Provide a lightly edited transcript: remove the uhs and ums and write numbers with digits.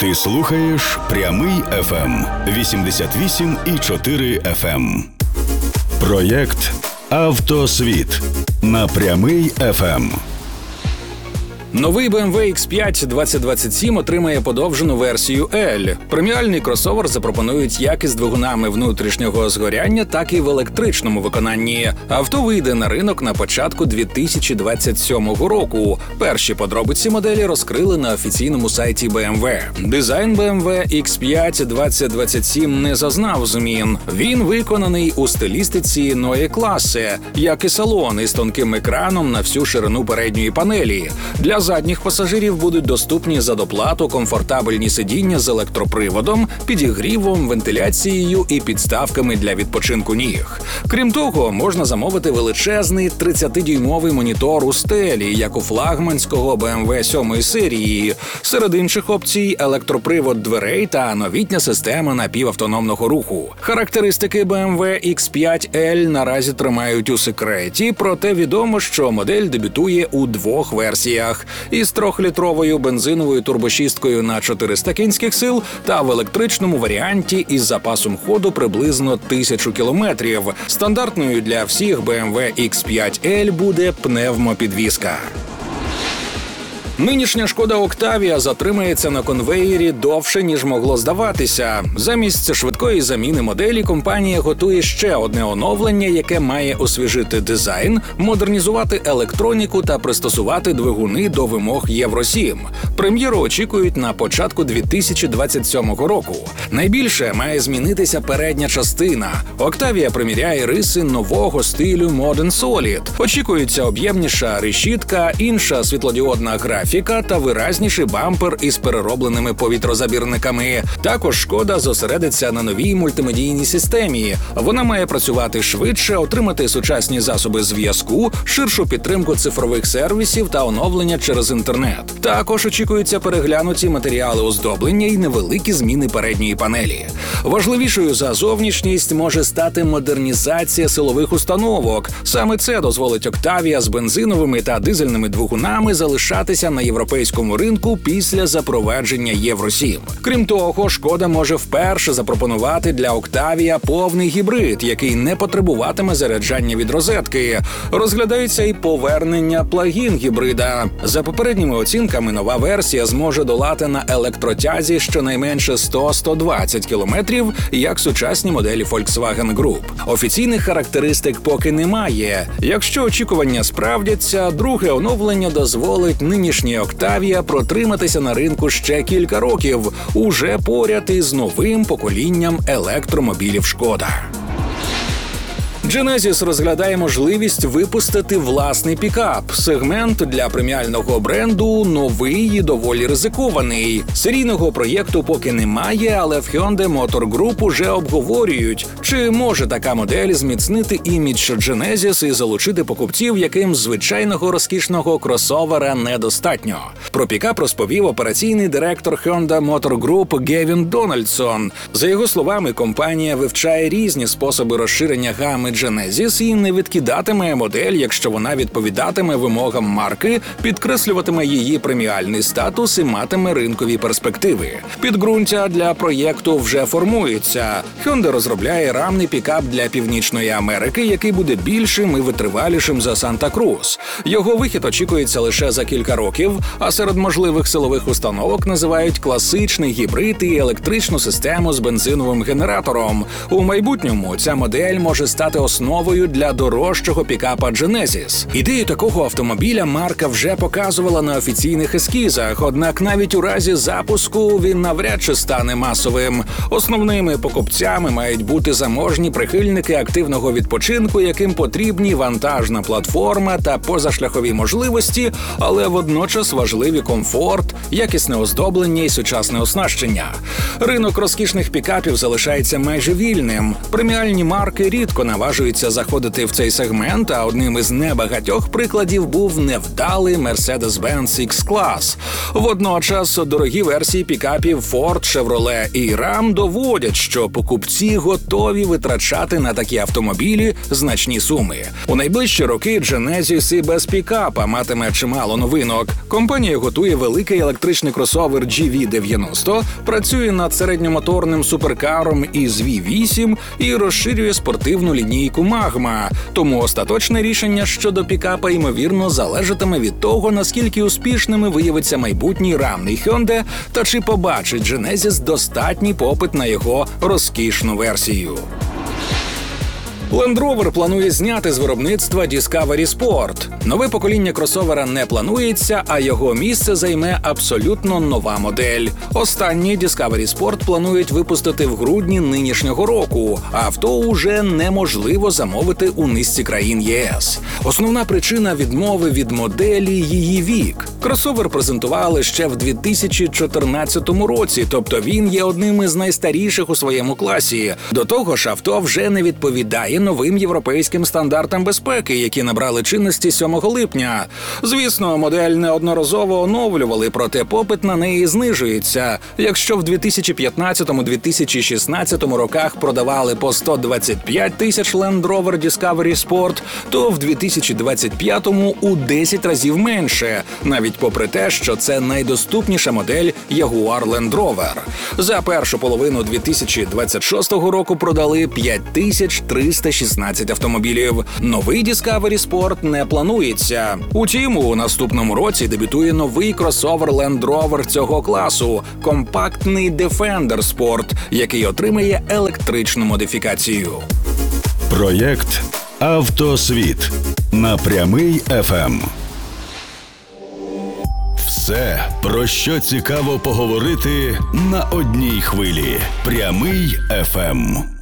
Ти слухаєш Прямий FM 88,4 FM. Проєкт «Автосвіт» на Прямий FM. Новий BMW X5 2027 отримає подовжену версію L. Преміальний кросовер запропонують як із двигунами внутрішнього згоряння, так і в електричному виконанні. Авто вийде на ринок на початку 2027 року. Перші подробиці моделі розкрили на офіційному сайті BMW. Дизайн BMW X5 2027 не зазнав змін. Він виконаний у стилістиці Neue Klasse, як і салон із тонким екраном на всю ширину передньої панелі. Для задніх пасажирів будуть доступні за доплату комфортабельні сидіння з електроприводом, підігрівом, вентиляцією і підставками для відпочинку ніг. Крім того, можна замовити величезний 30-дюймовий монітор у стелі, як у флагманського BMW 7 серії. Серед інших опцій – електропривод дверей та новітня система напівавтономного руху. Характеристики BMW X5L наразі тримають у секреті, проте відомо, що модель дебютує у двох версіях – із 3-літровою бензиновою турбошісткою на 400 кінських сил та в електричному варіанті із запасом ходу приблизно 1000 кілометрів. Стандартною для всіх BMW X5L буде пневмопідвізка. Нинішня «Шкода Октавія» затримається на конвеєрі довше, ніж могло здаватися. Замість швидкої заміни моделі компанія готує ще одне оновлення, яке має освіжити дизайн, модернізувати електроніку та пристосувати двигуни до вимог Євро-7. Прем'єру очікують на початку 2027 року. Найбільше має змінитися передня частина. Октавія приміряє риси нового стилю Modern Solid. Очікується об'ємніша решітка, інша світлодіодна графіка та виразніший бампер із переробленими повітрозабірниками. Також «Шкода» зосередиться на новій мультимедійній системі. Вона має працювати швидше, отримати сучасні засоби зв'язку, ширшу підтримку цифрових сервісів та оновлення через інтернет. Також очікуються переглянуті матеріали оздоблення і невеликі зміни передньої панелі. Важливішою за зовнішність може стати модернізація силових установок. Саме це дозволить «Октавія» з бензиновими та дизельними двигунами залишатися на європейському ринку після запровадження Євро-7. Крім того, «Шкода» може вперше запропонувати для «Октавія» повний гібрид, який не потребуватиме заряджання від розетки. Розглядається і повернення плагін-гібрида. За попередніми оцінками, нова версія зможе долати на електротязі щонайменше 100-120 кілометрів, як сучасні моделі Volkswagen Group. Офіційних характеристик поки немає. Якщо очікування справдяться, друге оновлення дозволить нинішній «Октавія» протриматися на ринку ще кілька років, уже поряд із новим поколінням електромобілів «Шкода». Genesis розглядає можливість випустити власний пікап. Сегмент для преміального бренду новий і доволі ризикований. Серійного проєкту поки немає, але в Hyundai Motor Group уже обговорюють, чи може така модель зміцнити імідж Genesis і залучити покупців, яким звичайного розкішного кросовера недостатньо. Про пікап розповів операційний директор Hyundai Motor Group Гевін Дональдсон. За його словами, компанія вивчає різні способи розширення гами Genesis і не відкидатиме модель, якщо вона відповідатиме вимогам марки, підкреслюватиме її преміальний статус і матиме ринкові перспективи. Підґрунтя для проєкту вже формується. Hyundai розробляє рамний пікап для Північної Америки, який буде більшим і витривалішим за Санта-Крус. Його вихід очікується лише за кілька років, а серед можливих силових установок називають класичний гібрид і електричну систему з бензиновим генератором. У майбутньому ця модель може стати основою для дорожчого пікапа Genesis. Ідею такого автомобіля марка вже показувала на офіційних ескізах, однак навіть у разі запуску він навряд чи стане масовим. Основними покупцями мають бути заможні прихильники активного відпочинку, яким потрібні вантажна платформа та позашляхові можливості, але водночас важливі комфорт, якісне оздоблення і сучасне оснащення. Ринок розкішних пікапів залишається майже вільним. Преміальні марки рідко наважуються наважується заходити в цей сегмент, а одним із небагатьох прикладів був невдалий Mercedes-Benz X-Class. Водночас дорогі версії пікапів Ford, Chevrolet і Ram доводять, що покупці готові витрачати на такі автомобілі значні суми. У найближчі роки Genesis і без пікапа матиме чимало новинок. Компанія готує великий електричний кросовер GV90, працює над середньомоторним суперкаром із V8 і розширює спортивну лінійку Magma. Тому остаточне рішення щодо пікапа, ймовірно, залежатиме від того, наскільки успішними виявиться майбутній рамний Hyundai та чи побачить Genesis достатній попит на його розкішну версію. Land Rover планує зняти з виробництва Discovery Sport. Нове покоління кросовера не планується, а його місце займе абсолютно нова модель. Останній Discovery Sport планують випустити в грудні нинішнього року. Авто уже неможливо замовити у низці країн ЄС. Основна причина відмови від моделі – її вік. Кросовер презентували ще в 2014 році, тобто він є одним із найстаріших у своєму класі. До того ж, авто вже не відповідає новим європейським стандартам безпеки, які набрали чинності 7 липня. Звісно, модель неодноразово оновлювали, проте попит на неї знижується. Якщо в 2015-2016 роках продавали по 125 тисяч Land Rover Discovery Sport, то в 2025-му у 10 разів менше, навіть попри те, що це найдоступніша модель Jaguar Land Rover. За першу половину 2026 року продали 5316 автомобілів. Новий Discovery Sport не планується. Утім, у наступному році дебютує новий кросовер Land Rover цього класу – компактний Defender Sport, який отримає електричну модифікацію. Проєкт «Автосвіт» на Прямий ФМ. Все, про що цікаво поговорити на одній хвилі. Прямий ФМ.